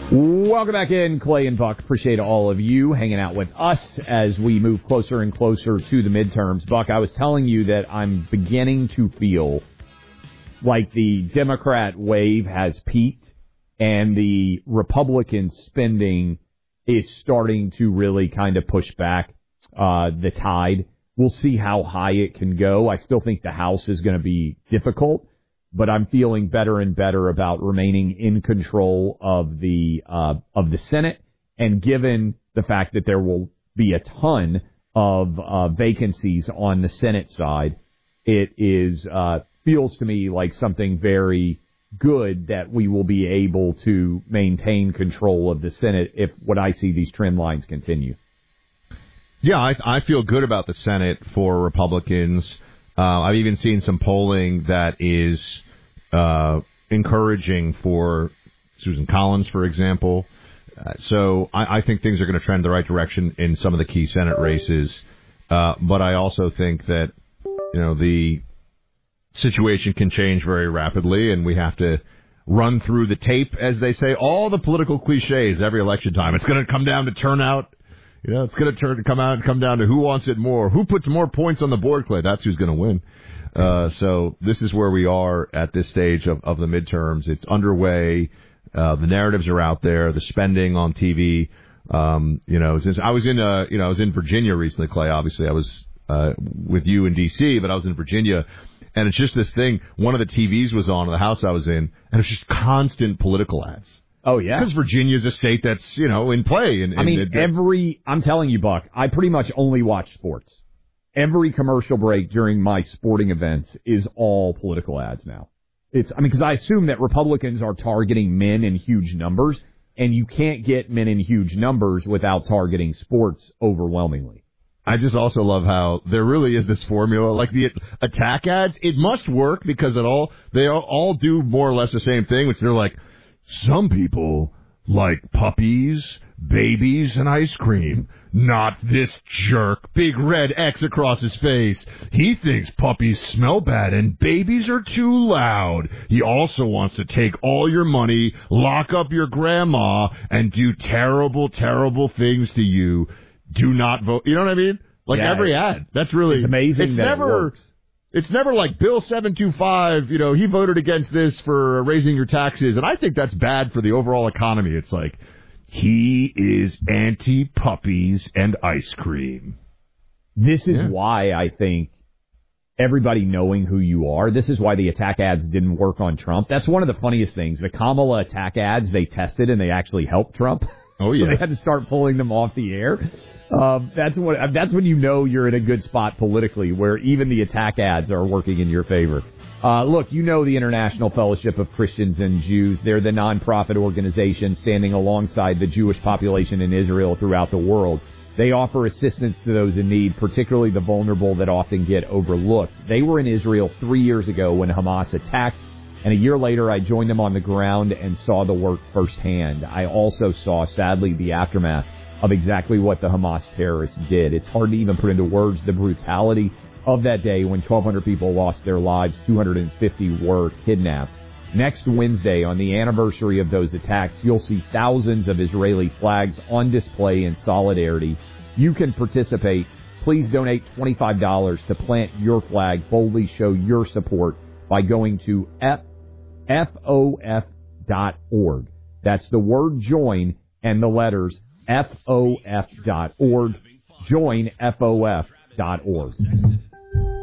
Welcome back in, Clay and Buck. Appreciate all of you hanging out with us as we move closer and closer to the midterms. Buck, I was telling you that I'm beginning to feel like the Democrat wave has peaked and the Republican spending is starting to really kind of push back the tide. We'll see how high it can go. I still think the House is going to be difficult, but I'm feeling better and better about remaining in control of the Senate. And given the fact that there will be a ton of vacancies on the Senate side, it is feels to me like something very good that we will be able to maintain control of the Senate if what I see these trend lines continue. Yeah, I feel good about the Senate for Republicans. I've even seen some polling that is encouraging for Susan Collins, for example. So I think things are going to trend the right direction in some of the key Senate races. But I also think that, the situation can change very rapidly, and we have to run through the tape, as they say, all the political cliches every election time. It's going to come down to turnout. It's going to come down to who wants it more, who puts more points on the board, Clay. That's who's going to win. So this is where we are at this stage of the midterms. It's underway. The narratives are out there. The spending on TV. Since I was in Virginia recently, Clay. Obviously, I was with you in D.C., but I was in Virginia, and it's just this thing. One of the TVs was on in the house I was in, and it's just constant political ads. Oh, yeah. Because Virginia's a state that's, in play. I'm telling you, Buck, I pretty much only watch sports. Every commercial break during my sporting events is all political ads now. Because I assume that Republicans are targeting men in huge numbers, and you can't get men in huge numbers without targeting sports overwhelmingly. I just also love how there really is this formula, like the attack ads. It must work because they all do more or less the same thing, which they're like, some people like puppies, babies, and ice cream. Not this jerk. Big red X across his face. He thinks puppies smell bad and babies are too loud. He also wants to take all your money, lock up your grandma, and do terrible, terrible things to you. Do not vote. You know what I mean? Every ad. That's really... It's amazing that it works. It's never like Bill 725, he voted against this for raising your taxes. And I think that's bad for the overall economy. It's like, he is anti-puppies and ice cream. This is why I think everybody knowing who you are, this is why the attack ads didn't work on Trump. That's one of the funniest things. The Kamala attack ads, they tested and they actually helped Trump. Oh, yeah. So they had to start pulling them off the air. That's when you know you're in a good spot politically, where even the attack ads are working in your favor. Look, the International Fellowship of Christians and Jews. They're the nonprofit organization standing alongside the Jewish population in Israel throughout the world. They offer assistance to those in need, particularly the vulnerable that often get overlooked. They were in Israel 3 years ago when Hamas attacked, and a year later I joined them on the ground and saw the work firsthand. I also saw, sadly, the aftermath of exactly what the Hamas terrorists did. It's hard to even put into words the brutality of that day when 1,200 people lost their lives, 250 were kidnapped. Next Wednesday, on the anniversary of those attacks, you'll see thousands of Israeli flags on display in solidarity. You can participate. Please donate $25 to plant your flag. Boldly show your support by going to FOF.org. That's the word join and the letters FOF.org. Join FOF.org.